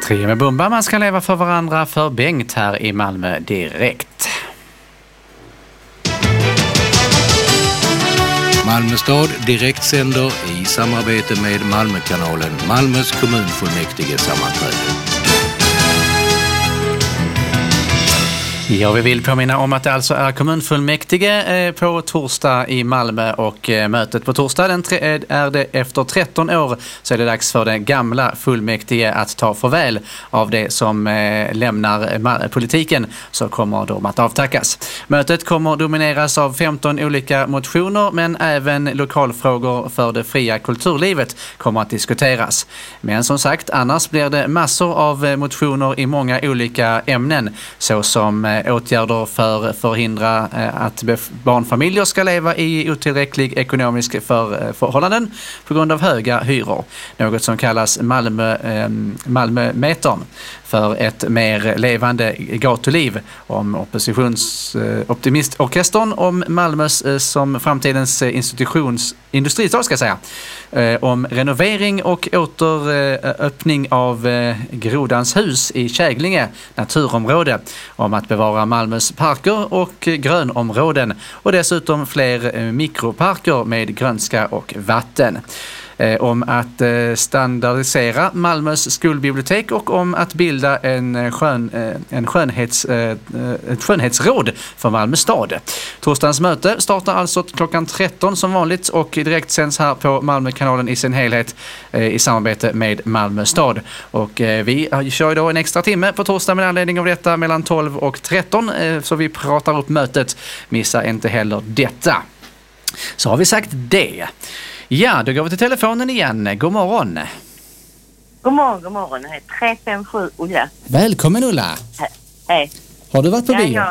Trio med Bumba, man ska leva för varandra för Bengt här i Malmö direkt. Malmö stad direktsänder i samarbete med Malmökanalen, Malmös kommunfullmäktige sammanträde. Ja, vi vill påminna om att det alltså är kommunfullmäktige på torsdag i Malmö och mötet på torsdag är det efter 13 år så är det dags för den gamla fullmäktige att ta farväl av det som lämnar politiken, så kommer de att avtackas. Mötet kommer domineras av 15 olika motioner, men även lokalfrågor för det fria kulturlivet kommer att diskuteras. Men som sagt, annars blir det massor av motioner i många olika ämnen, såsom åtgärder för att förhindra att barnfamiljer ska leva i otillräcklig ekonomisk förhållanden på grund av höga hyror. Något som kallas Malmömetern, för ett mer levande gatuliv, om optimistorkestern, om Malmös som framtidens industristad ska säga, om renovering och återöppning av Grodans hus i Käglinge naturområde, om att bevara Malmös parker och grönområden och dessutom fler mikroparker med grönska och vatten. Om att standardisera Malmös skolbibliotek och om att bilda ett skönhetsråd för Malmö stad. Torsdagens möte startar alltså klockan 13 som vanligt och direkt sänds här på Malmökanalen i sin helhet i samarbete med Malmö stad. Och vi kör idag en extra timme på torsdag med anledning av detta mellan 12 och 13, så vi pratar upp mötet. Missa inte heller detta. Så har vi sagt det. Ja, då går vi till telefonen igen. God morgon. God morgon. Det är 357 Ulla. Välkommen Ulla. Hej. Har du varit på bio?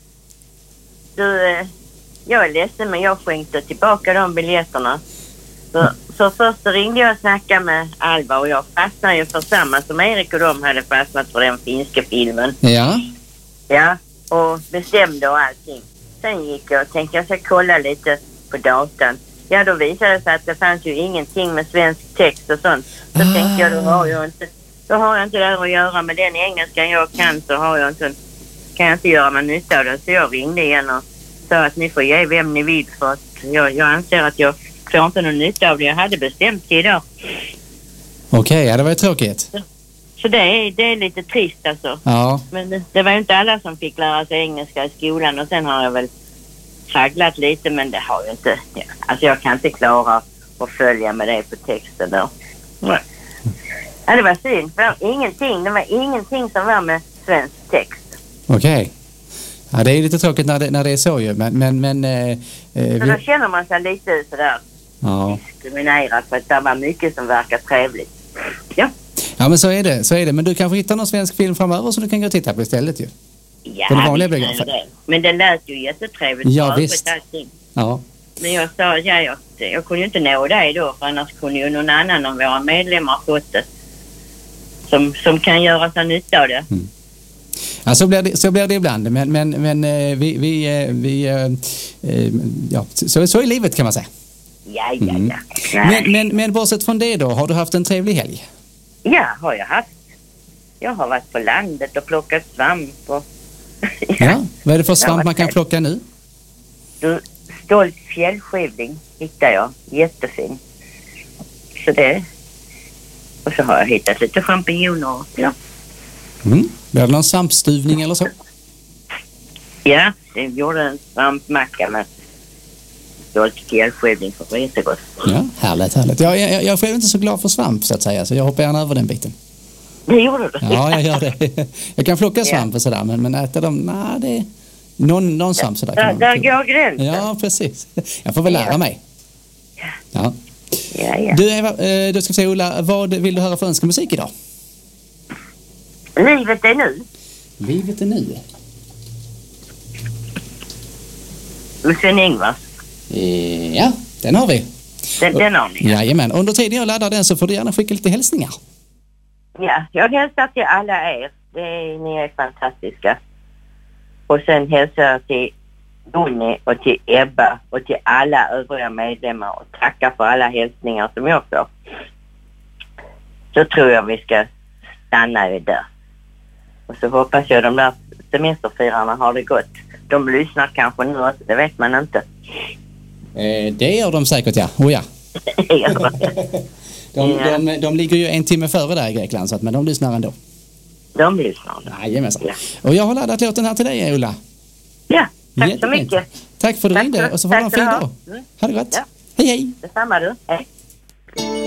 Jag är ledsen, men jag skänkte tillbaka de biljetterna. Så först ringde jag och snackade med Alba och jag fastnade ju för samma som Erik och de hade fastnat för den finska filmen. Ja. Ja, och bestämde och allting. Sen gick jag och tänkte jag ska kolla lite på datan. Ja, då visade det sig att det fanns ju ingenting med svensk text och sånt. Så tänkte jag, då har jag inte där att göra med den engelska jag kan, så kan jag inte göra någon nytta av det. Så jag ringde igen och sa att ni får ge vem ni vill, för att jag anser att jag får inte någon nytta av det. Jag hade bestämt idag. Okej, ja, det var ju tråkigt. Så det är lite trist alltså. Ja. Men det var ju inte alla som fick lära sig engelska i skolan, och sen har jag väl tragglat lite, men det har ju inte... Ja. Alltså jag kan inte klara att följa med det på texten då. Ja, det var synd. Det var ingenting som var med svensk text. Okej. Ja, det är lite tråkigt när det är så ju, men så då känner man sig lite sådär diskriminerad, för att det var mycket som verkar trevligt. Ja. Ja, men så är det. Men du kanske hittar någon svensk film framöver så du kan gå och titta på istället ju. Ja, det. Men det lät ju jättetrevligt. Ja, visst. Ja. Men jag sa, jag kunde ju inte nå dig då, för annars kunde ju någon annan av våra medlemmar fått det. Som kan göra sig nytta av det. Mm. Ja, så blir det ibland. Men så är livet, kan man säga. Ja. Men bortsett från det då, har du haft en trevlig helg? Ja, har jag haft. Jag har varit på landet och plockat svamp och... Ja, vad är det för svamp man kan plocka nu? Stolt fjällskivling hittade jag. Jättefin. Så det... Och så har jag hittat lite champinjoner. Ja. Blir det någon svampstuvning eller så? Ja, jag gjorde en svampmacka med stolt fjällskivling för jättegott. Ja, härligt. Jag är själv inte så glad för svamp, så att säga, så jag hoppar gärna över den biten. Det gjorde du? Ja, jag gör det. Jag kan plocka svamp och sådär, men äta dem, det är någon svamp sådär. Där går gränsen. Ja, precis. Jag får väl lära mig. Ja. Du Eva, du ska säga Ulla, vad vill du höra för önskemusik idag? Livet är nu. Livet är nu. Sven Ingvars. Ja, den har vi. Den har ni. Jajamän. Under tiden jag laddar den så får du gärna skicka lite hälsningar. Ja, jag hälsar till alla er. Ni är fantastiska. Och sen hälsar jag till Gunni och till Ebba och till alla övriga medlemmar och tackar för alla hälsningar som jag får. Så tror jag vi ska stannar ju där. Och så hoppas jag de där semesterfirarna har det gott. De lyssnar kanske nu, det vet man inte. Det gör de säkert, ja. Oh, ja. De ligger ju 1 timme före där i Grekland, så att, men de lyssnar ändå. De lyssnar. Jajamensan. Ja. Och jag har laddat låten här till dig, Ulla. Ja, tack så mycket. Tack för att du ringde och så får du en fin dag. Ha det gott. Ja. Hej, hej. Detsamma du. Hej.